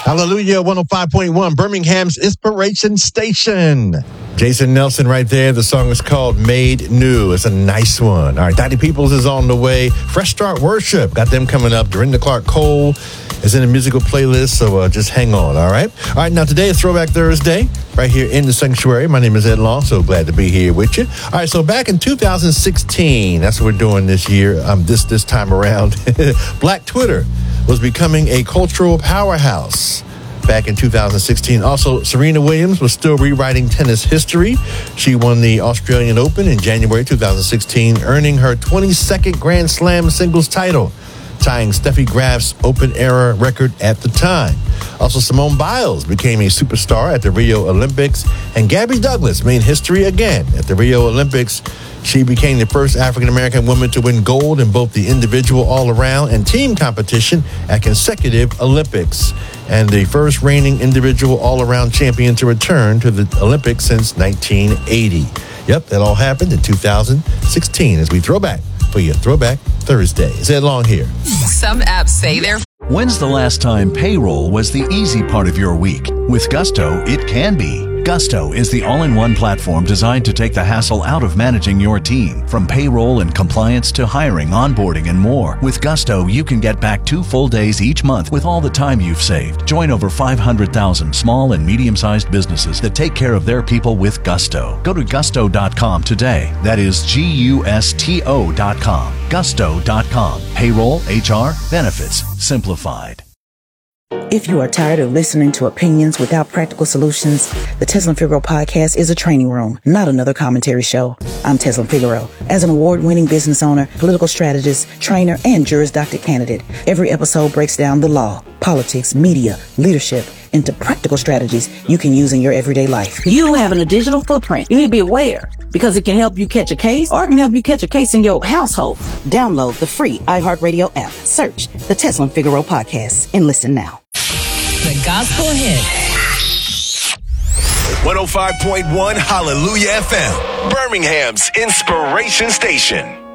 Hallelujah, 105.1, Birmingham's Inspiration Station. Jason Nelson right there. The song is called Made New. It's a nice one. All right, Dottie Peoples is on the way. Fresh Start Worship. Got them coming up. Dorinda Clark Cole is in the musical playlist, so just hang on, all right? All right, now today is Throwback Thursday right here in the sanctuary. My name is Ed Long, so glad to be here with you. All right, so back in 2016, that's what we're doing this year, this time around, Black Twitter was becoming a cultural powerhouse. Back in 2016. Also, Serena Williams was still rewriting tennis history. She won the Australian Open in January 2016, earning her 22nd Grand Slam singles title, tying Steffi Graf's open-era record at the time. Also, Simone Biles became a superstar at the Rio Olympics, and Gabby Douglas made history again at the Rio Olympics. She became the first African-American woman to win gold in both the individual all-around and team competition at consecutive Olympics, and the first reigning individual all-around champion to return to the Olympics since 1980. Yep, that all happened in 2016 as we throw back for your Throwback Thursday. Is Ed Long here? Some apps say they're... When's the last time payroll was the easy part of your week? With Gusto, it can be. Gusto is the all-in-one platform designed to take the hassle out of managing your team. From payroll and compliance to hiring, onboarding, and more. With Gusto, you can get back 2 full days each month with all the time you've saved. Join over 500,000 small and medium-sized businesses that take care of their people with Gusto. Go to gusto.com today. That is Gusto.com. Gusto.com. Payroll, HR, benefits, simplified. If you are tired of listening to opinions without practical solutions, the Teslin Figaro podcast is a training room, not another commentary show. I'm Teslin Figaro. As an award-winning business owner, political strategist, trainer, and Juris Doctor candidate, every episode breaks down the law, politics, media, leadership, into practical strategies you can use in your everyday life. You having a digital footprint, you need to be aware because it can help you catch a case or it can help you catch a case in your household. Download the free iHeartRadio app, search the Teslin Figaro podcast, and listen now. The Gospel Hit. 105.1 Hallelujah FM, Birmingham's Inspiration Station.